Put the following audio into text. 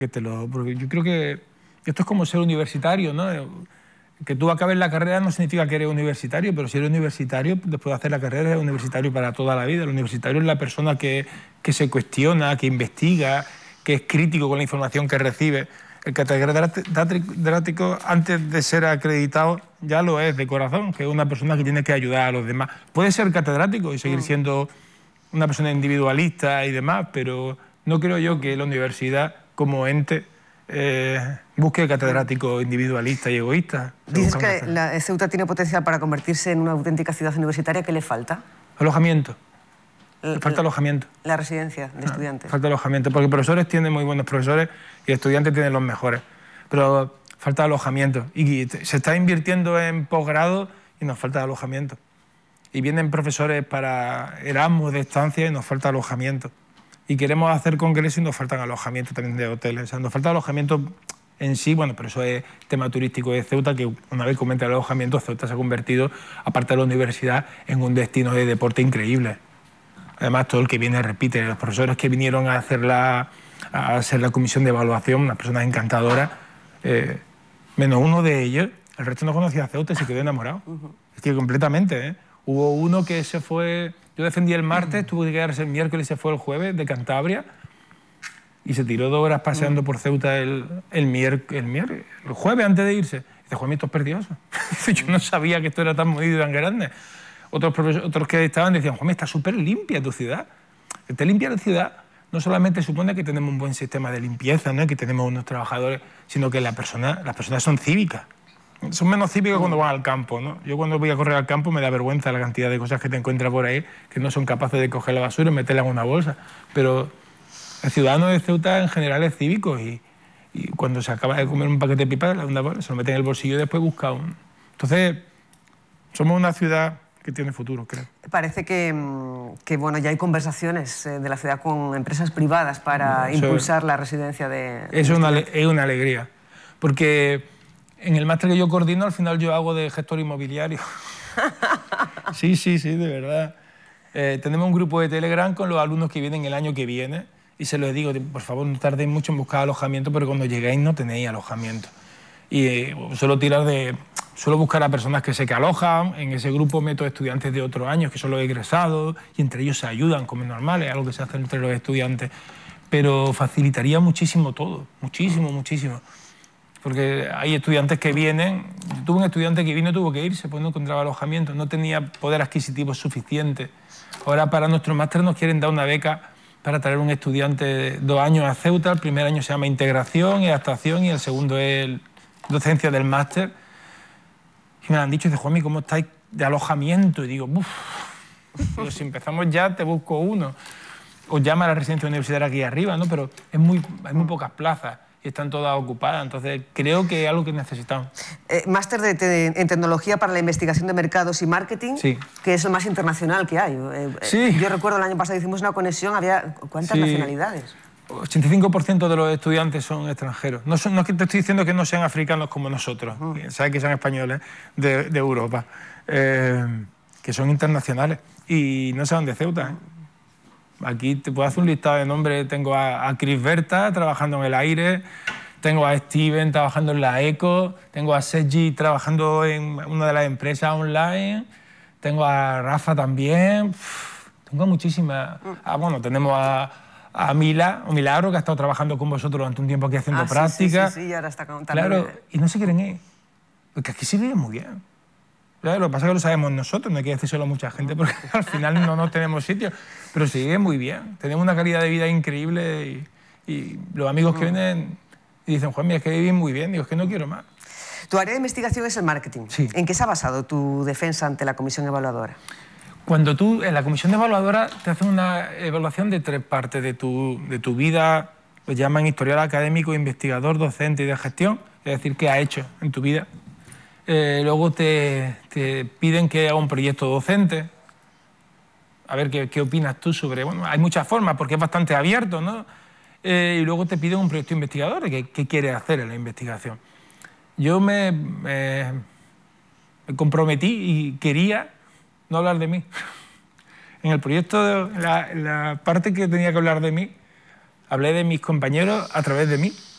Porque yo creo que esto es como ser universitario, ¿no? Que tú acabes la carrera no significa que eres universitario, pero si eres universitario, después de hacer la carrera, eres universitario para toda la vida. El universitario es la persona que se cuestiona, que investiga, que es crítico con la información que recibe. El catedrático, antes de ser acreditado, ya lo es de corazón, que es una persona que tiene que ayudar a los demás. Puede ser catedrático y seguir siendo una persona individualista y demás, pero no creo yo que la universidad, como ente, busque catedráticos individualistas y egoístas. Dices que Ceuta tiene potencial para convertirse en una auténtica ciudad universitaria. ¿Qué le falta? Alojamiento. Le falta alojamiento. La residencia de estudiantes. Falta alojamiento, porque profesores tienen muy buenos profesores y estudiantes tienen los mejores. Pero falta alojamiento. Y se está invirtiendo en posgrado y nos falta alojamiento. Y vienen profesores para Erasmus de estancia y nos falta alojamiento. Y queremos hacer congresos y nos faltan alojamientos también de hoteles. O sea, nos falta alojamiento en sí, bueno, pero eso es tema turístico de Ceuta, que una vez comenta el alojamiento, Ceuta se ha convertido, aparte de la universidad, en un destino de deporte increíble. Además, todo el que viene repite. Los profesores que vinieron a hacer la comisión de evaluación, unas personas encantadoras, menos uno de ellos, el resto no conocía a Ceuta y se quedó enamorado. Es que completamente, ¿eh? Hubo uno que se fue, yo defendí el martes, tuvo que quedarse el miércoles y se fue el jueves de Cantabria y se tiró 2 horas paseando por Ceuta el jueves antes de irse. Dice, Juanmi, esto es precioso. Yo no sabía que esto era tan movido y tan grande. Otros que estaban decían, Juanmi, está súper limpia tu ciudad. Que esté limpia la ciudad no solamente supone que tenemos un buen sistema de limpieza, ¿no? Que tenemos unos trabajadores, sino que las personas son cívicas. Son menos cívicos cuando van al campo, ¿no? Yo cuando voy a correr al campo me da vergüenza la cantidad de cosas que te encuentras por ahí que no son capaces de coger la basura y meterla en una bolsa. Pero el ciudadano de Ceuta en general es cívico y cuando se acaba de comer un paquete de pipas se lo mete en el bolsillo y después busca un... Entonces, somos una ciudad que tiene futuro, creo. Parece que bueno, ya hay conversaciones de la ciudad con empresas privadas para impulsar la residencia de... Es una alegría, porque en el máster que yo coordino, al final yo hago de gestor inmobiliario. Sí, de verdad. Tenemos un grupo de Telegram con los alumnos que vienen el año que viene y se los digo, por favor, no tardéis mucho en buscar alojamiento, pero cuando lleguéis no tenéis alojamiento. Y suelo buscar a personas que sé que alojan, en ese grupo meto estudiantes de otros años que son los egresados y entre ellos se ayudan, como es normal, es algo que se hace entre los estudiantes, pero facilitaría muchísimo todo, muchísimo. Porque hay estudiantes que vienen, yo tuve un estudiante que vino y tuvo que irse, pues no encontraba alojamiento, no tenía poder adquisitivo suficiente. Ahora para nuestro máster nos quieren dar una beca para traer un estudiante de 2 años a Ceuta. El primer año se llama integración y adaptación y el segundo es docencia del máster. Y me han dicho, dice, Juanmi, ¿cómo estáis de alojamiento? Y digo, digo, si empezamos ya te busco uno. O llama a la residencia universitaria aquí arriba, ¿no? Pero hay muy pocas plazas y están todas ocupadas, entonces creo que es algo que necesitamos. Máster en tecnología para la investigación de mercados y marketing, sí, que es el más internacional que hay. Sí. Yo recuerdo el año pasado hicimos una conexión, había ¿cuántas nacionalidades? 85% de los estudiantes son extranjeros. No es que te estoy diciendo que no sean africanos como nosotros, sabes que son españoles de Europa, que son internacionales y no son de Ceuta. Aquí te puedo hacer un listado de nombres. Tengo a Chris Berta trabajando en el aire, tengo a Steven trabajando en la ECO, tengo a Sergi trabajando en una de las empresas online, tengo a Rafa también, tengo muchísimas. Bueno, tenemos a Milagro, que ha estado trabajando con vosotros durante un tiempo aquí haciendo prácticas. Sí, y ahora está con... Claro, y no se quieren ir, porque aquí se vive muy bien. Claro, lo que pasa es que lo sabemos nosotros, no hay que decírselo a mucha gente porque al final no tenemos sitio, pero se vive muy bien, tenemos una calidad de vida increíble y los amigos que vienen y dicen, Juanmi, es que vivís muy bien, digo, es que no quiero más. Tu área de investigación es el marketing. Sí. ¿En qué se ha basado tu defensa ante la comisión evaluadora? Cuando tú, en la comisión evaluadora, te hacen una evaluación de 3 partes de tu vida, lo llaman historial académico, investigador, docente y de gestión, es decir, qué has hecho en tu vida. Luego te piden que haga un proyecto docente, a ver qué opinas tú sobre... Bueno, hay muchas formas porque es bastante abierto, ¿no? Y luego te piden un proyecto investigador, qué quieres hacer en la investigación. Yo me comprometí y quería no hablar de mí. En el proyecto, la parte que tenía que hablar de mí, hablé de mis compañeros a través de mí.